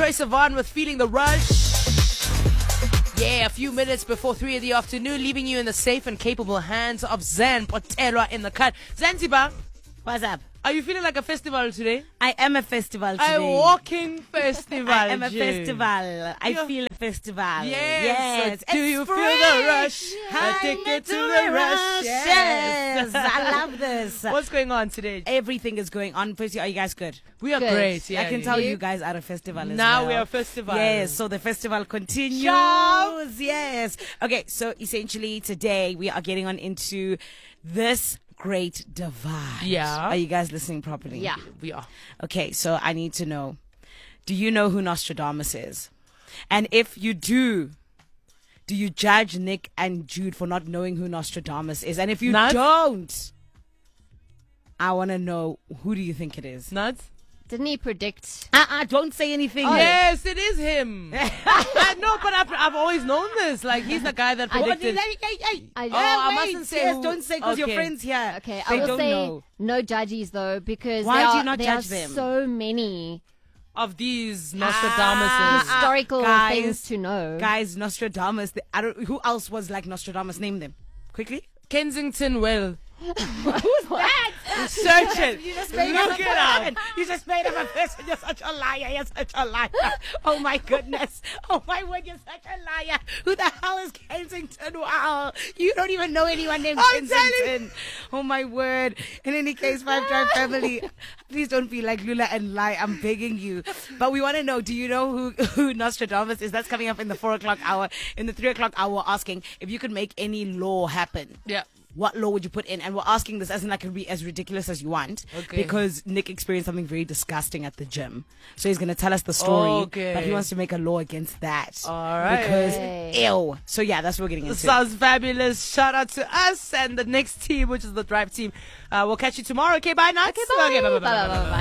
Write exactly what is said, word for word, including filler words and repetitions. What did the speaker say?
Troye Sivan with Feeling the Rush. Yeah, a few minutes before three in the afternoon, leaving you in the safe and capable hands of Zen Potelwa in the cut. Zanzibar, What's up? are you feeling like a festival today? I am a festival today. A walking festival. I am a Jay. festival. I Yeah. feel a festival. Yes. Yes. So do It's you spring. feel the rush? I'm Addicted to into the rush. Yes. I love this. What's going on today? Everything is going on. Firstly, are you guys good? We are Good. great. Yeah, I can yeah. tell you guys are a festival as Now well. we are a festival. Yes, so the festival continues. Ciao. Yes. Okay, so essentially today we are getting on into this great divide. Yeah. Are you guys listening properly? Yeah. We are. Okay, so I need to know, do you know who Nostradamus is? And if you do, do you judge Nick and Jude for not knowing who Nostradamus is? And if you Nuts. don't, I want to know, who do you think it is? Nuts? Didn't he predict? Uh-uh, don't say anything. Yes, it is him. I know, but I've, I've always known this. Like, he's the guy that I What, predicted. hey, hey, hey. I- Yeah, Oh, I wait. mustn't say Yes, who- don't say because your Okay. friends here. Okay, they I will don't say know. no judges though, because Why there do you are, not there judge are them? so many Of these Ah, Nostradamuses. historical guys, things to know. Guys, Nostradamus. The, I don't, who else was like Nostradamus? Name them quickly. Kensington Well. Who's that? Search it. You just made Look up a it up. person. You just made up a person. You're such a liar. You're such a liar. Oh my goodness. Oh my word. You're such a liar. Who the hell is Kensington? Wow. You don't even know anyone named I'm telling Kensington. Oh my word. In any case, Five Drive family, please don't be like Lula and lie. I'm begging you. But we want to know, do you know who, who Nostradamus is? That's coming up in the four o'clock hour. In the three o'clock hour, we're asking if you could make any law happen. Yeah. What law would you put in? And we're asking this as in like it be as ridiculous as you want. Okay. Because Nick experienced something very disgusting at the gym. So he's going to tell us the story. Okay. But he wants to make a law against that. All right. Because, Hey. ew. So yeah, that's what we're getting into. Sounds fabulous. Shout out to us and the next team, which is the Drive team. Uh, we'll catch you tomorrow. Okay, bye, Nuts. Okay, bye. Okay, bye, bye, bye, Bye, bye, bye, bye, bye, bye.